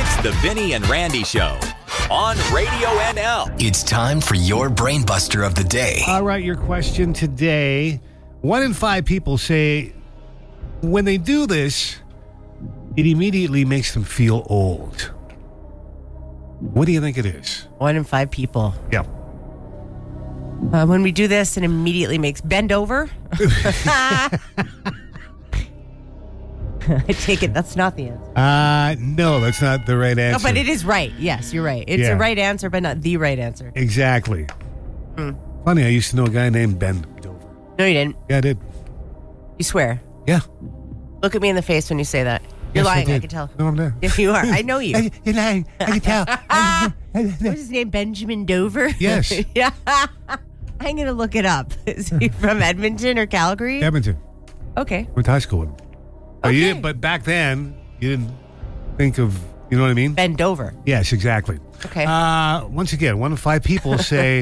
It's the Vinny and Randy Show on Radio NL. It's time for your Brain Buster of the day. All right, your question today. 1 in 5 people say when they do this, it immediately makes them feel old. What do you think it is? 1 in 5 people. Yeah. When we do this, it immediately makes bend over. I take it that's not the answer. No, that's not the right answer. No, but it is right. Yes, you're right. It's the right answer, but not the right answer. Exactly. Funny, I used to know a guy named Ben Dover. No, you didn't. Yeah, I did. You swear. Yeah. Look at me in the face when you say that. You're Yes, lying, I did. can tell. No, I'm there. Yes, you are. I know you. You're lying. I can tell. What's his name? Benjamin Dover? Yes. Yeah. I'm going to look it up. Is he from Edmonton or Calgary? Edmonton. Okay. Went to high school with him. Okay. But back then, you didn't think of, you know what I mean? Bend over. Yes, exactly. Okay. Once again, 1 in 5 people say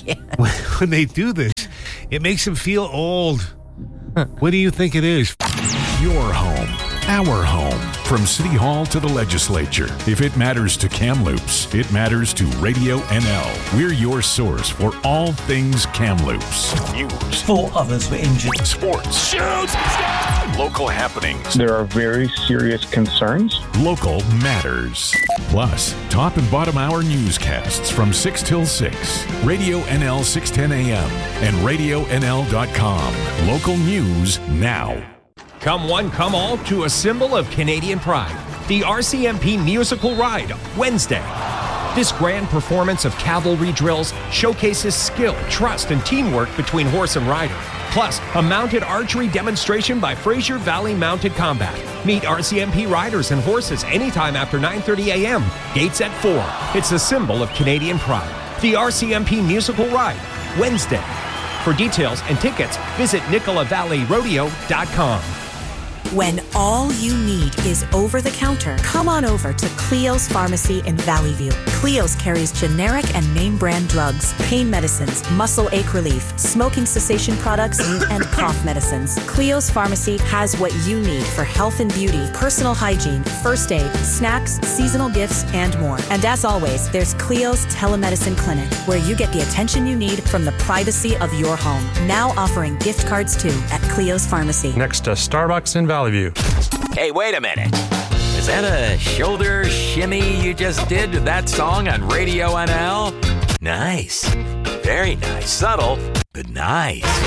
when they do this, it makes them feel old. What do you think it is? Your home, our home. From City Hall to the legislature. If it matters to Kamloops, it matters to Radio NL. We're your source for all things Kamloops. News. 4 others were injured. Sports. Shoots! Local happenings. There are very serious concerns. Local matters. Plus, top and bottom hour newscasts from 6 till 6. Radio NL 610 AM and RadioNL.com. Local news now. Come one, come all to a symbol of Canadian pride, the RCMP Musical Ride, Wednesday. This grand performance of cavalry drills showcases skill, trust, and teamwork between horse and rider. Plus, a mounted archery demonstration by Fraser Valley Mounted Combat. Meet RCMP riders and horses anytime after 9:30 a.m. Gates at 4. It's a symbol of Canadian pride. The RCMP Musical Ride, Wednesday. For details and tickets, visit NicolaValleyRodeo.com. When all you need is over-the-counter, come on over to Cleo's Pharmacy in Valley View. Cleo's carries generic and name-brand drugs, pain medicines, muscle ache relief, smoking cessation products, and cough medicines. Cleo's Pharmacy has what you need for health and beauty, personal hygiene, first aid, snacks, seasonal gifts, and more. And as always, there's Cleo's Telemedicine Clinic, where you get the attention you need from the privacy of your home. Now offering gift cards too at Cleo's Pharmacy. Next to Starbucks in Valley View. Hey, wait a minute. Is that a shoulder shimmy you just did to that song on Radio NL? Nice. Very nice. Subtle, but nice.